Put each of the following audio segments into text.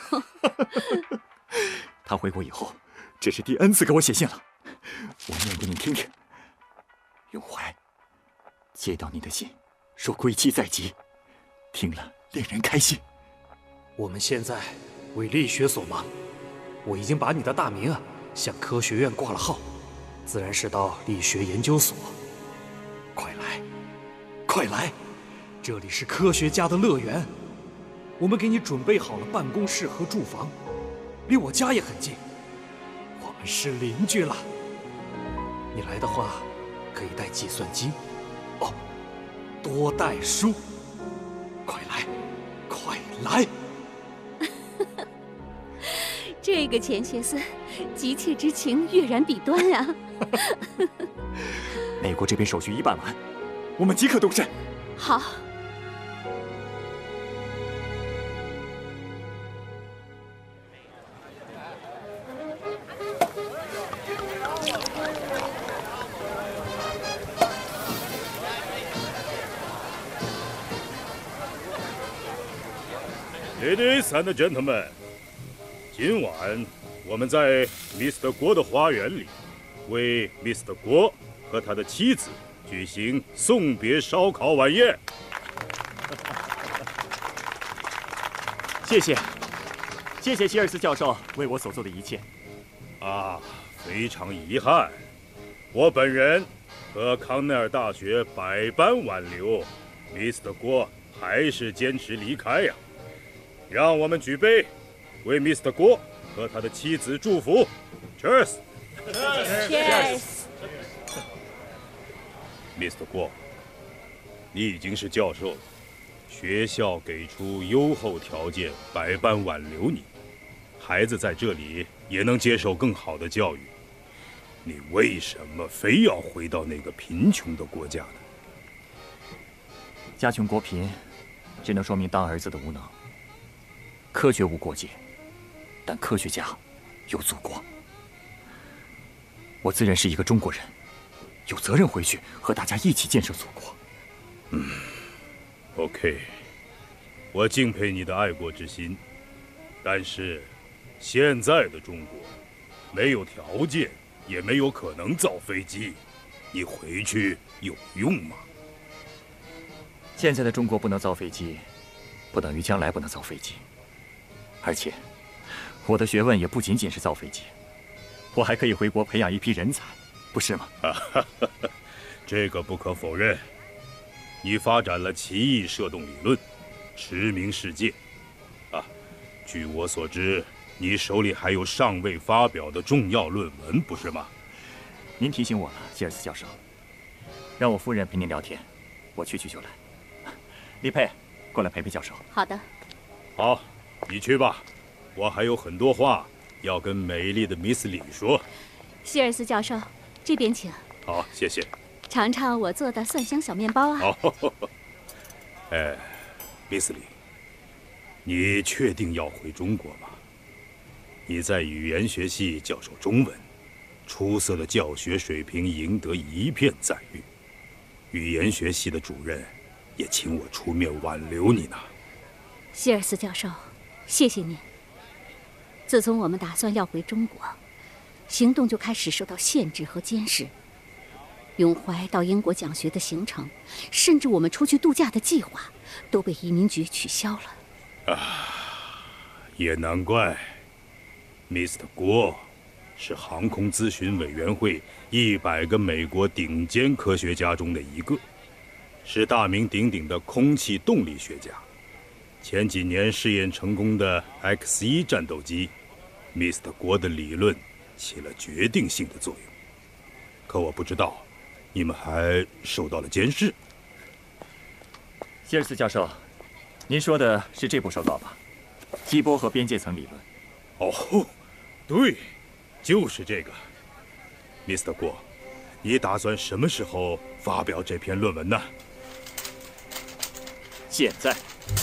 他回国以后，这是第 N 次给我写信了。我念给你听听。永怀，接到你的信，说归期在即，听了令人开心。 我们现在为力学所忙，我已经把你的大名向科学院挂了号，自然是到力学研究所。快来，快来，这里是科学家的乐园，我们给你准备好了办公室和住房，离我家也很近，我们是邻居了。你来的话，可以带计算机，哦，多带书。快来，快来！ 这个钱学森，急切之情跃然笔端啊！ 美国这边手续一办完，我们即刻动身。 好。 Ladies and gentlemen， 今晚我们在 Mr. 郭的花园里，为 Mr. 郭和他的妻子举行送别烧烤晚宴。 谢谢，谢谢希尔斯教授为我所做的一切。 非常遗憾，我本人和康奈尔大学百般挽留 ，Mr. 郭还是坚持离开呀。让我们举杯，为 Mr. 郭和他的妻子祝福。Cheers！ Cheers！ Mr. 郭，你已经是教授了，学校给出优厚条件，百般挽留你，孩子在这里也能接受更好的教育。你为什么非要回到那个贫穷的国家呢？ 家穷国贫，只能说明当儿子的无能。科学无国界，但科学家有祖国。我自认是一个中国人，有责任回去和大家一起建设祖国。 OK， 我敬佩你的爱国之心，但是现在的中国没有条件，也没有可能造飞机，你回去有用吗？ 现在的中国不能造飞机，不等于将来不能造飞机。而且，我的学问也不仅仅是造飞机，我还可以回国培养一批人才，不是吗？ 这个不可否认，你发展了奇异射动理论，驰名世界。据我所知，你手里还有尚未发表的重要论文，不是吗？ 您提醒我了，希尔斯教授，让我夫人陪您聊天，我去就来。丽佩，过来陪陪教授。 好的。 好。你去吧，我还有很多话要跟美丽的 Miss 李说。 希尔斯教授，这边请。 好，谢谢。 尝尝我做的蒜香小面包啊。 好。Miss 李，你确定要回中国吗？你在语言学系教授中文，出色的教学水平赢得一片赞誉。语言学系的主任也请我出面挽留你呢。 希尔斯教授，谢谢您。自从我们打算要回中国，行动就开始受到限制和监视。永怀到英国讲学的行程，甚至我们出去度假的计划，都被移民局取消了。 也难怪 ，Mr. 郭是航空咨询委员会100个美国顶尖科学家中的一个，是大名鼎鼎的空气动力学家。前几年试验成功的 X1 战斗机 ，Mr. 郭的理论起了决定性的作用。可我不知道，你们还受到了监视。 希尔斯教授，您说的是这部手稿吧？基波和边界层理论。 哦，对，就是这个。Mr. 郭，你打算什么时候发表这篇论文呢？ 现在。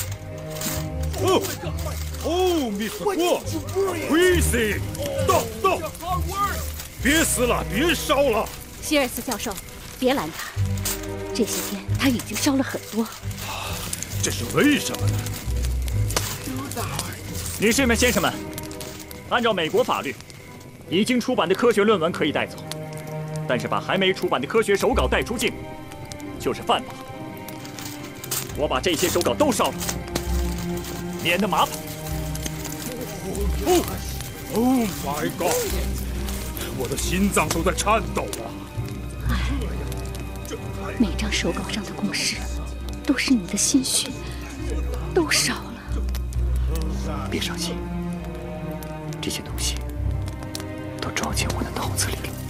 Mr. 郭 ，Easy， 到，别死了，别烧了。 希尔斯教授，别拦他，这些天他已经烧了很多。 这是为什么呢？ 女士们、先生们，按照美国法律，已经出版的科学论文可以带走，但是把还没出版的科学手稿带出境，就是犯法。我把这些手稿都烧了，免得麻烦。 Oh my God！ 我的心脏都在颤抖啊！ 每张手稿上的公式，都是你的心血，都烧了。 别伤心，这些东西都装进我的脑子里了。